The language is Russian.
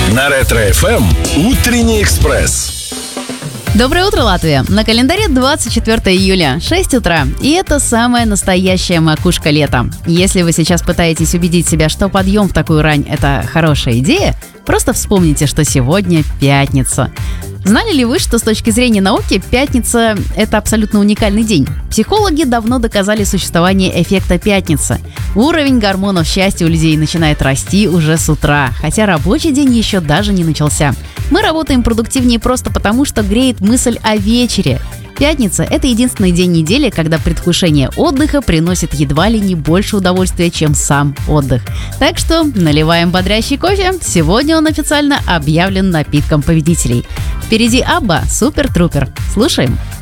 На Ретро-ФМ «Утренний экспресс». Доброе утро, Латвия! На календаре 24 июля, 6 утра. И это самая настоящая макушка лета. Если вы сейчас пытаетесь убедить себя, что подъем в такую рань – это хорошая идея, просто вспомните, что сегодня пятница. Знали ли вы, что с точки зрения науки пятница – это абсолютно уникальный день? Психологи давно доказали существование эффекта пятницы. Уровень гормонов счастья у людей начинает расти уже с утра, хотя рабочий день еще даже не начался. Мы работаем продуктивнее просто потому, что греет мысль о вечере. Пятница – это единственный день недели, когда предвкушение отдыха приносит едва ли не больше удовольствия, чем сам отдых. Так что наливаем бодрящий кофе. Сегодня он официально объявлен напитком победителей. Впереди Абба «Супер Трупер». Слушаем.